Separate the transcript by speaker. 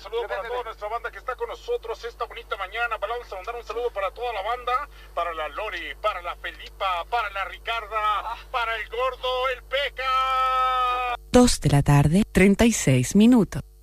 Speaker 1: saludo para toda nuestra banda que está con nosotros esta bonita mañana. Vamos a mandar un saludo para toda la banda, para la Lori, para la Felipa, para la Ricarda, para el Gordo, el Peca.
Speaker 2: 2 de la tarde, 36 minutos.